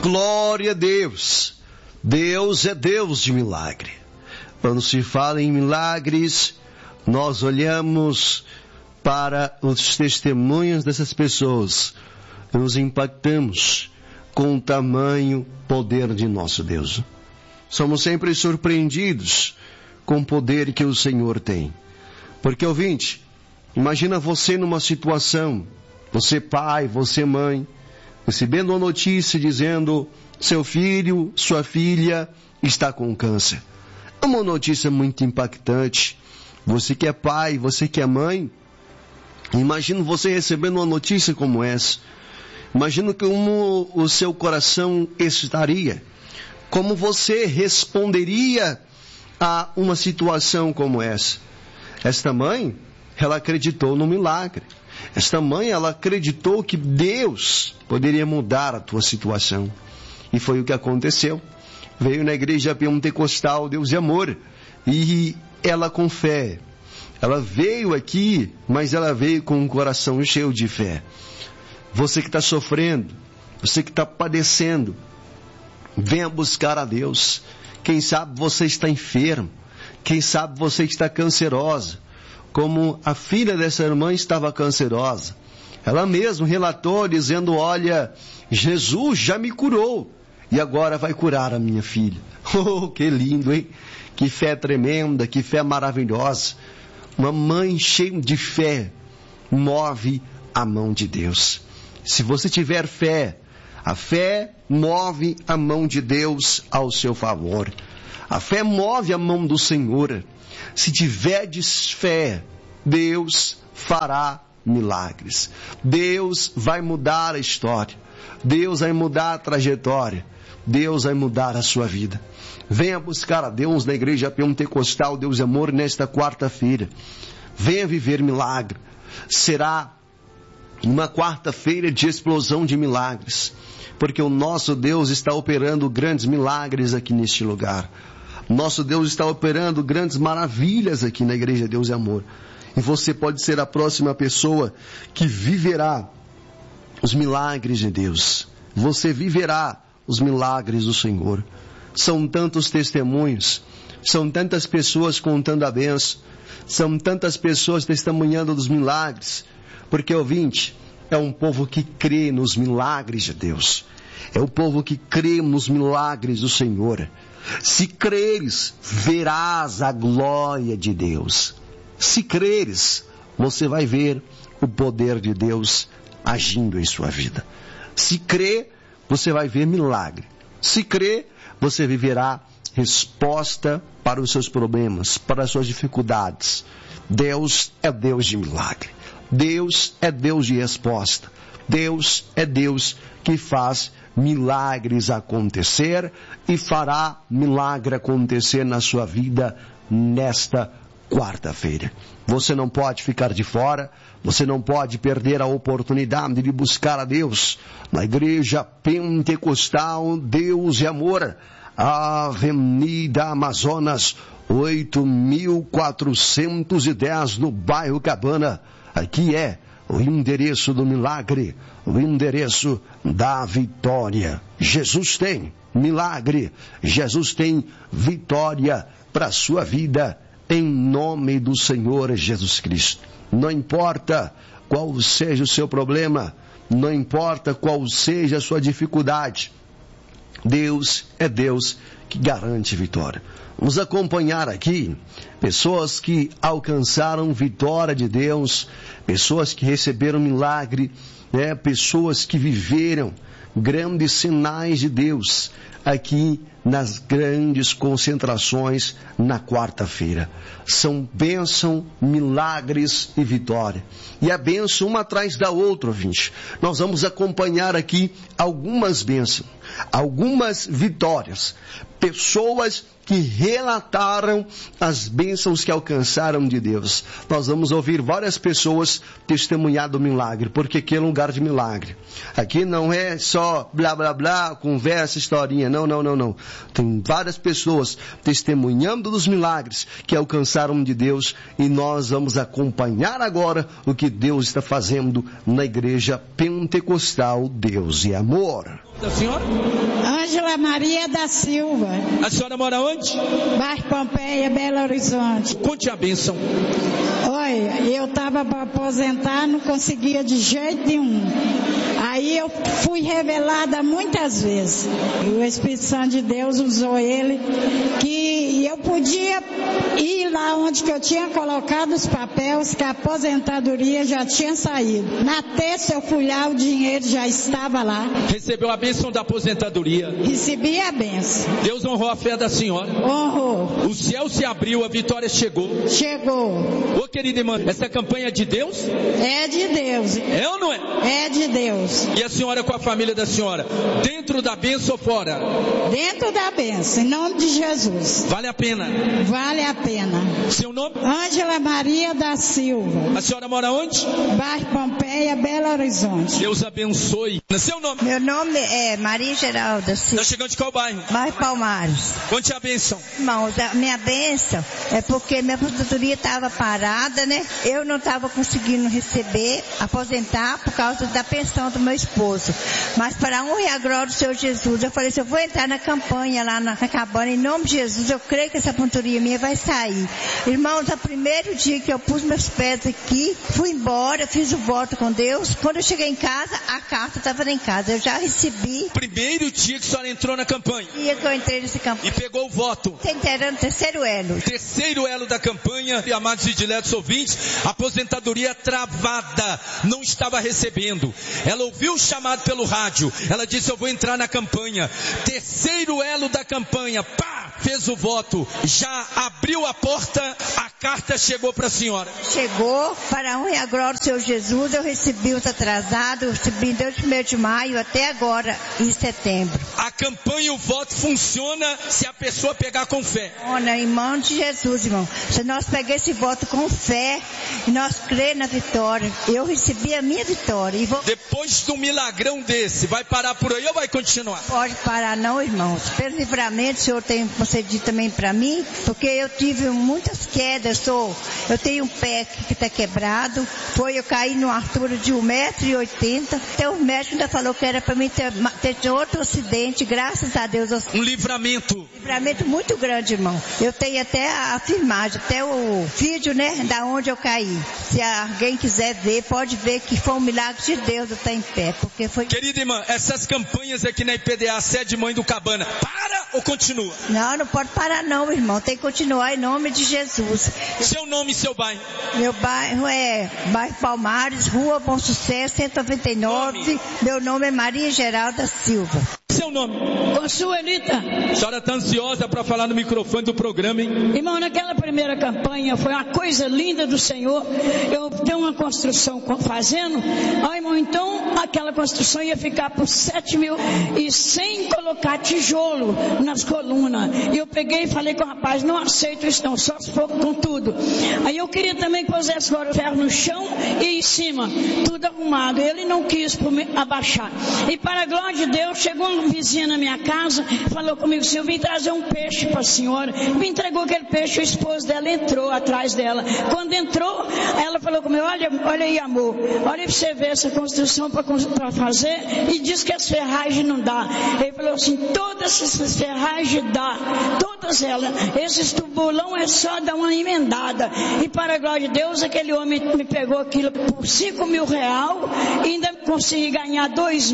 Glória a Deus! Deus é Deus de milagre. Quando se fala em milagres, nós olhamos para os testemunhos dessas pessoas e nos impactamos com o tamanho poder de nosso Deus. Somos sempre surpreendidos com o poder que o Senhor tem. Porque, ouvinte, imagina você numa situação, você pai, você mãe, recebendo uma notícia dizendo: seu filho, sua filha está com câncer. É uma notícia muito impactante. Você que é pai, você que é mãe, imagina você recebendo uma notícia como essa. Imagina como o seu coração estaria. Como você responderia a uma situação como essa. Esta mãe, ela acreditou no milagre. Esta mãe, ela acreditou que Deus poderia mudar a tua situação. E foi o que aconteceu. Veio na igreja pentecostal Deus de Amor. E ela com fé. Ela veio aqui, mas ela veio com um coração cheio de fé. Você que está sofrendo, você que está padecendo, venha buscar a Deus. Quem sabe você está enfermo. Quem sabe você está cancerosa. Como a filha dessa irmã estava cancerosa. Ela mesma relatou dizendo: olha, Jesus já me curou. E agora vai curar a minha filha. Oh, que lindo, hein? Que fé tremenda, que fé maravilhosa. Uma mãe cheia de fé move a mão de Deus. Se você tiver fé, a fé move a mão de Deus ao seu favor. A fé move a mão do Senhor. Se tiverdes fé, Deus fará milagres. Deus vai mudar a história. Deus vai mudar a trajetória. Deus vai mudar a sua vida. Venha buscar a Deus na igreja pentecostal Deus de Amor nesta quarta-feira. Venha viver milagre. Será uma quarta-feira de explosão de milagres. Porque o nosso Deus está operando grandes milagres aqui neste lugar. Nosso Deus está operando grandes maravilhas aqui na igreja Deus de Amor. E você pode ser a próxima pessoa que viverá os milagres de Deus. Você viverá os milagres do Senhor. São tantos testemunhos, são tantas pessoas contando a bênção, são tantas pessoas testemunhando dos milagres, porque, ouvinte, é um povo que crê nos milagres de Deus, é o povo que crê nos milagres do Senhor. Se creres, verás a glória de Deus. Se creres, você vai ver o poder de Deus agindo em sua vida. Se crer, você vai ver milagre. Se crer, você viverá resposta para os seus problemas, para as suas dificuldades. Deus é Deus de milagre. Deus é Deus de resposta. Deus é Deus que faz milagres acontecer e fará milagre acontecer na sua vida nesta quarta-feira. Você não pode ficar de fora, você não pode perder a oportunidade de buscar a Deus na igreja pentecostal Deus de Amor, Avenida Amazonas 8410 no bairro Cabana. Aqui é o endereço do milagre, o endereço da vitória. Jesus tem milagre, Jesus tem vitória para a sua vida, em nome do Senhor Jesus Cristo. Não importa qual seja o seu problema, não importa qual seja a sua dificuldade, Deus é Deus que garante vitória. Vamos acompanhar aqui pessoas que alcançaram vitória de Deus, pessoas que receberam milagre, pessoas que viveram grandes sinais de Deus aqui nas grandes concentrações na quarta-feira. São bênção, milagres e vitória. E a bênção uma atrás da outra, ouvinte. Nós vamos acompanhar aqui algumas bênçãos, algumas vitórias. Pessoas que relataram as bênçãos que alcançaram de Deus. Nós vamos ouvir várias pessoas testemunhar do milagre, porque aqui é lugar de milagre. Aqui não é só blá blá blá, conversa, historinha, não. Tem várias pessoas testemunhando dos milagres que alcançaram de Deus, e nós vamos acompanhar agora o que Deus está fazendo na igreja pentecostal Deus e Amor. A senhora? Ângela Maria da Silva. A senhora mora onde? Bairro Pompeia, Belo Horizonte. Conte a bênção. Olha, eu estava para aposentar, não conseguia de jeito nenhum. Aí eu fui revelada muitas vezes. E o Espírito Santo de Deus usou ele, que eu podia ir lá onde que eu tinha colocado os papéis, que a aposentadoria já tinha saído. Na terça eu fui lá, o dinheiro já estava lá. Recebeu a bênção da aposentadoria. Recebi a bênção. Deus honrou a fé da senhora. Honrou. O céu se abriu, a vitória chegou. Chegou. Ô querida irmã, essa campanha é de Deus? É de Deus. É ou não é? É de Deus. E a senhora com a família da senhora, dentro da bênção ou fora? Dentro da bênção, em nome de Jesus. Vale a pena? Vale a pena. Seu nome? Ângela Maria da Silva. A senhora mora onde? Bairro Pompeia, Belo Horizonte. Deus abençoe. Seu nome? Meu nome é Maria Geralda Silva. Tá chegando de qual bairro? Bairro Palmares. Conte a bênção. Irmãos, a minha bênção é porque minha aposentadoria estava parada, né? Eu não estava conseguindo receber, aposentar por causa da pensão do meu esposo. Mas para a honra e a glória do Senhor Jesus, eu falei assim, eu vou entrar na campanha lá na cabana, em nome de Jesus, eu creio que essa aposentadoria minha vai sair. Irmãos, no primeiro dia que eu pus meus pés aqui, fui embora, fiz o voto com Deus. Quando eu cheguei em casa, a carta estava lá em casa. Eu já recebi. Primeiro dia que a senhora entrou na campanha. Dia que eu entrei nessa campanha. E pegou o voto. Inteirando o terceiro elo. Terceiro elo da campanha. E amados e diletos ouvintes, aposentadoria travada. Não estava recebendo. Ela ouviu o chamado pelo rádio. Ela disse, eu vou entrar na campanha. Terceiro elo da campanha. Pá! Fez o voto. Já abriu a porta. A carta chegou para a senhora. Chegou. Para a honra e a glória do Senhor Jesus, eu recebi os atrasados. Eu recebi desde o 1º de maio até agora, em setembro. A campanha e o voto funciona se a pessoa pegar com fé. Olha, em mão de Jesus, irmão. Se nós pegar esse voto com fé e nós crer na vitória, eu recebi a minha vitória. E vou... Depois de um milagrão desse, vai parar por aí ou vai continuar? Pode parar não, irmãos. Pelo livramento, o Senhor tem concedido também para mim, porque eu tive muitas quedas. Eu tenho um pé que está quebrado. Eu caí numa altura de 1,80 m. Até o médico ainda falou que era para mim ter outro acidente, graças a Deus. Um livramento. Livramento muito grande, irmão. Eu tenho até a filmagem, até o vídeo, né, da onde eu caí. Se alguém quiser ver, pode ver que foi um milagre de Deus eu estar em pé, porque foi... Querida irmã, essas campanhas aqui na IPDA, sede Mãe do Cabana, para ou continua? Não pode parar não, irmão. Tem que continuar em nome de Jesus. Seu nome e seu bairro? Meu bairro é Bairro Palmares, Rua Bom Sucesso, 199. Meu nome é Maria Geralda Silva. Seu nome? Consuelita. A senhora está ansiosa para falar no microfone do programa, hein? Irmão, naquela primeira campanha foi uma coisa linda do Senhor. Eu tenho uma construção fazendo. Irmão, então aquela construção ia ficar por 7 mil e sem colocar tijolo nas colunas. E eu peguei e falei com o rapaz, não aceito isso não, só se for com tudo. Aí eu queria também que pusesse agora o ferro no chão e em cima, tudo arrumado. Ele não quis abaixar. E para a glória de Deus, chegou uma vizinha na minha casa, falou comigo assim, eu vim trazer um peixe para a senhora. Me entregou aquele peixe, o esposo dela entrou atrás dela. Quando entrou, ela falou comigo, olha aí, amor, olha para você ver essa construção para fazer, e diz que as ferragens não dá. Ele falou assim, todas essas ferragens dá, todas elas. Esses tubulão é só dar uma emendada. E para a glória de Deus, aquele homem me pegou aquilo por 5 mil reais, e ainda consegui ganhar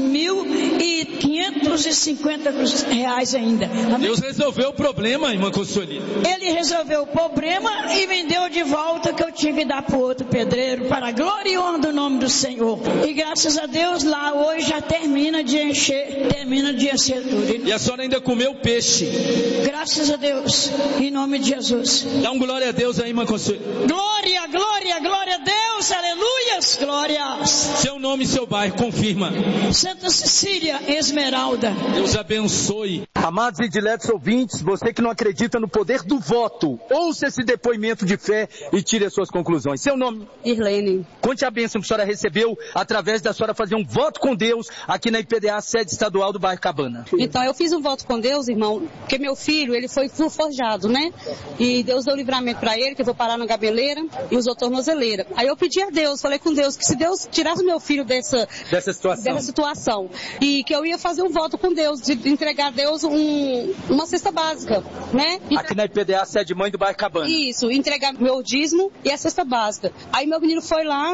2.550 reais ainda. Deus resolveu o problema, irmã Consuelita. Ele resolveu o problema e me deu de volta que eu tinha que dar para o outro pedreiro, para a glória e honra do nome do Senhor. E graças a Deus lá hoje já termina de encher tudo. E a senhora ainda comeu peixe. Graças a Deus, em nome de Jesus. Dá um glória a Deus aí, irmã Consuelita. Glória, glória, glória a Deus. Deus, aleluias, glórias. Seu nome e seu bairro, confirma. Santa Cecília, Esmeralda. Deus abençoe. Amados e diletos ouvintes, você que não acredita no poder do voto, ouça esse depoimento de fé e tire as suas conclusões. Seu nome? Irlene. Conte a bênção que a senhora recebeu através da senhora fazer um voto com Deus aqui na IPDA, sede estadual do bairro Cabana. Então, eu fiz um voto com Deus, irmão, porque meu filho, ele foi forjado, né? E Deus deu livramento para ele, que eu vou parar na gabeleira e usou tornozeleira. Aí eu pedi a Deus, falei com Deus, que se Deus tirasse meu filho dessa situação, e que eu ia fazer um voto com Deus, de entregar a Deus uma cesta básica, né? Aqui na IPDA, sede mãe do bairro Cabana. Isso, entregar meu dízimo e a cesta básica. Aí meu menino foi lá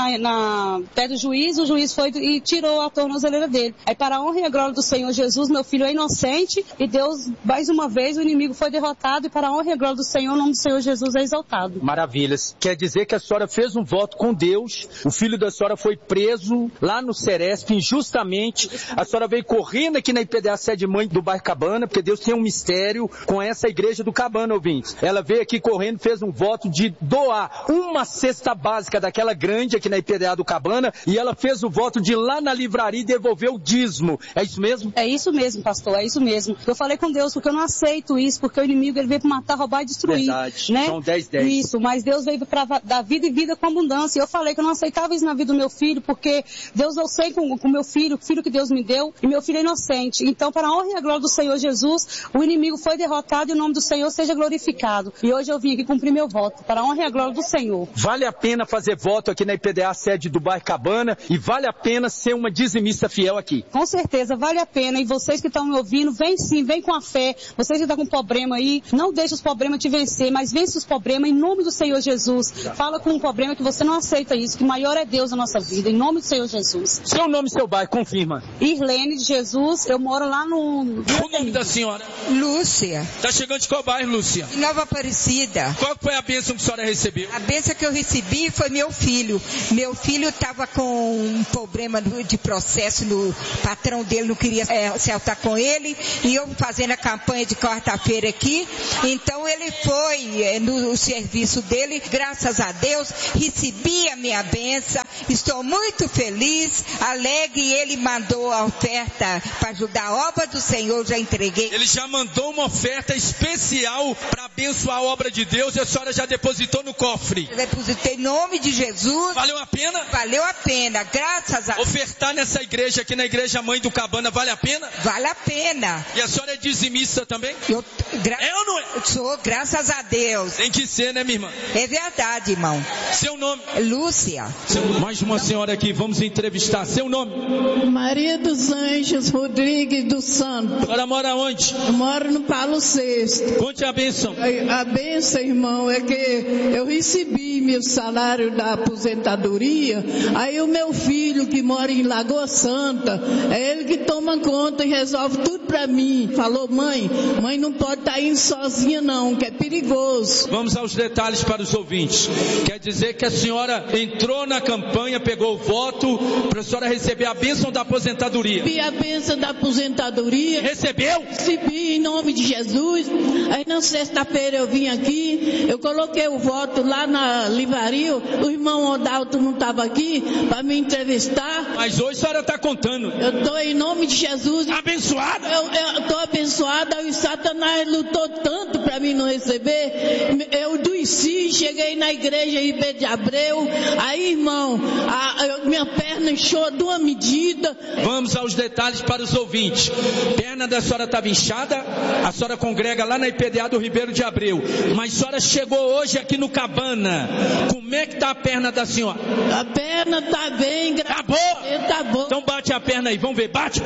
pé do juiz, o juiz foi e tirou a tornozeleira dele. Aí para a honra e a glória do Senhor Jesus, meu filho é inocente e Deus, mais uma vez, o inimigo foi derrotado e para a honra e a glória do Senhor, o nome do Senhor Jesus é exaltado. Maravilhas. Quer dizer que a senhora fez um voto com Deus, o filho da senhora foi preso lá no Ceresp injustamente, a senhora veio correndo aqui na IPDA, sede mãe do bairro Cabana, porque Deus tem um mistério com essa igreja do Cabana, ouvintes. Ela veio aqui correndo, fez um voto de doar uma cesta básica daquela grande aqui na IPDA do Cabana, e ela fez o voto de ir lá na livraria e devolver o dízimo. É isso mesmo? É isso mesmo, pastor, é isso mesmo. Eu falei com Deus, porque eu não aceito isso, porque o inimigo ele veio para matar, roubar e destruir. Verdade, né? são 10. Isso, mas Deus veio para dar vida e vida com abundância. E eu falei que eu não aceitava isso na vida do meu filho, porque Deus, eu sei com o meu filho, o filho que Deus me deu, e meu filho é inocente. Então, para a honra e a glória do Senhor Jesus, o inimigo foi derrotado e o nome do Senhor seja glorificado. E hoje eu vim aqui cumprir meu voto, para a honra e a glória do Senhor. Vale a pena fazer voto aqui na IPDA, sede do bairro Cabana, e vale a pena ser uma dizimista fiel aqui. Com certeza, vale a pena. E vocês que estão me ouvindo, vem sim, vem com a fé. Vocês que estão com problema aí, não deixe os problemas te vencer, mas vence os problemas em nome do Senhor Jesus. Fala com um problema que você não aceita isso, que maior é Deus na nossa vida, em nome do Senhor Jesus. Seu nome e seu bairro, confirma. Irlene de Jesus, eu moro lá no... O nome da senhora? Lúcia. Tá chegando de qual bairro, Lúcia? Nova Aparecida. Qual foi a bênção que a senhora recebeu? A bênção que eu recebi foi meu filho. Meu filho estava com um problema de processo, o patrão dele não queria acertar com ele, e eu fazendo a campanha de quarta-feira aqui, então ele foi no serviço dele, graças a Deus, recebi a minha bênção, estou muito feliz, alegre, e ele mandou a oferta para ajudar a obra do Senhor, já entreguei. Ele já mandou uma oferta especial para abençoar a obra de Deus e a senhora já depositou no cofre. Eu depositei em nome de Jesus. Valeu a pena? Valeu a pena, graças a Deus. Ofertar nessa igreja aqui na igreja mãe do Cabana, vale a pena? Vale a pena. E a senhora é dizimista também? É ou não é? Sou, graças a Deus. Tem que ser, né, minha irmã? É verdade, irmão. Seu nome? Lúcia. Mais uma senhora aqui, vamos entrevistar. Seu nome? Maria dos Anjos Rodrigues dos Santos. A senhora mora onde? Eu moro no Paulo VI. Conte a bênção. A bênção, irmão, é que eu recebi meu salário da aposentadoria, aí o meu filho que mora em Lagoa Santa, é ele que toma conta e resolve tudo pra mim. Falou, mãe não pode estar indo sozinha não, que é perigoso. Vamos aos detalhes para os ouvintes. Quer dizer que a senhora entrou na campanha, pegou o voto, para a senhora receber a bênção da aposentadoria. Recebi a bênção da aposentadoria. Recebeu? Recebi em nome de Jesus. Aí na sexta-feira eu vim aqui, eu coloquei o voto lá na livraria, o irmão Odalto não estava aqui para me entrevistar. Mas hoje a senhora está contando. Eu estou em nome de Jesus. Abençoada? Eu estou abençoada, o Satanás lutou tanto para mim não receber. Eu adoeci, cheguei na igreja IP de Abreu, aí irmão, minha perna inchou de uma medida. Vamos aos detalhes para os ouvintes. Perna da senhora estava inchada, a senhora congrega lá na IPDA do Ribeiro de Abreu, mas a senhora chegou hoje aqui no Cabana. Como é que está a perna da senhora? A perna está bem, tá boa? Tá boa. Então bate a perna aí, vamos ver, bate.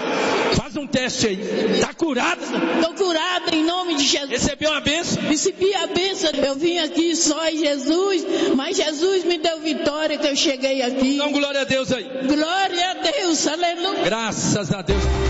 Faz um teste aí. Tá curada? Estou curada em nome de Jesus. Recebeu a bênção? Recebi a bênção. Eu vim aqui só em Jesus, mas Jesus me deu vitória que eu cheguei aqui. Então glória a Deus aí. Glória a Deus, aleluia. Graças a Deus.